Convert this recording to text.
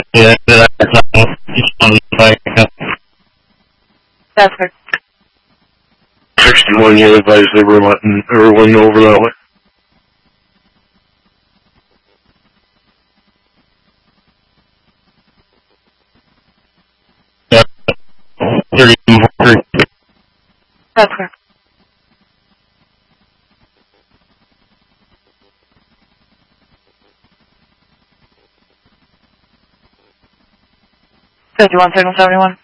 Yeah, that's That's correct. 61, you advised they were letting everyone know over that way. Yeah. 30. That's correct. $51 signal 71.